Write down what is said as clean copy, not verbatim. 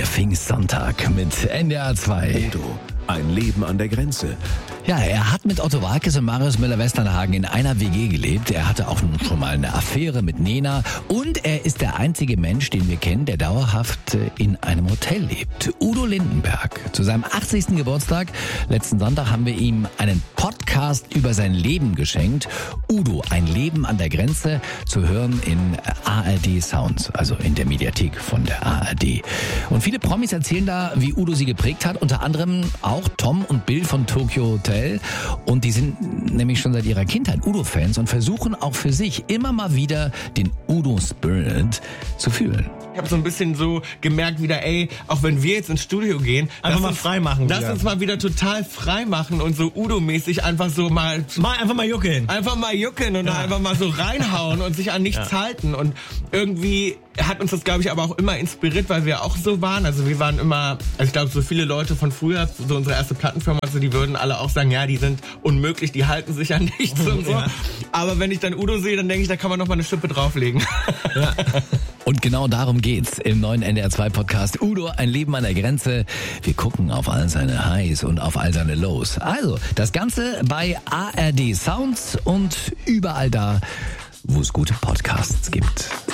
Pfingstsonntag mit NDR 2. Udo, ein Leben an der Grenze. Ja, er hat mit Otto Walkes und Marius Müller-Westernhagen in einer WG gelebt. Er hatte auch schon mal eine Affäre mit Nena. Und er ist der einzige Mensch, den wir kennen, der dauerhaft in einem Hotel lebt. Udo Lindenberg. Zu seinem 80. Geburtstag, letzten Sonntag, haben wir ihm einen Podcast über sein Leben geschenkt. Udo, ein Leben an der Grenze, zu hören in ARD Sounds, also in der Mediathek von der ARD. Und viele Promis erzählen da, wie Udo sie geprägt hat. Unter anderem auch Tom und Bill von Tokyo Hotel. Und die sind nämlich schon seit ihrer Kindheit Udo-Fans und versuchen auch für sich immer mal wieder den Udo-Spirit zu fühlen. Ich habe so ein bisschen so gemerkt wieder, auch wenn wir jetzt ins Studio gehen, einfach mal frei machen. Lass uns mal wieder total frei machen und so Udo-mäßig einfach so einfach mal juckeln. Einfach mal juckeln und einfach mal so reinhauen und sich an nichts halten. Und irgendwie hat uns das, glaube ich, aber auch immer inspiriert, weil wir auch so waren. Also wir waren immer, ich glaube, so viele Leute von früher, so unsere erste Plattenfirma, also die würden alle auch sagen, ja, die sind unmöglich, die halten sich an nichts und so. Ja. Aber wenn ich dann Udo sehe, dann denke ich, da kann man noch mal eine Schippe drauflegen. Ja. Und genau darum geht's im neuen NDR 2 Podcast Udo, ein Leben an der Grenze. Wir gucken auf all seine Highs und auf all seine Lows. Also, das Ganze bei ARD Sounds und überall da, wo es gute Podcasts gibt.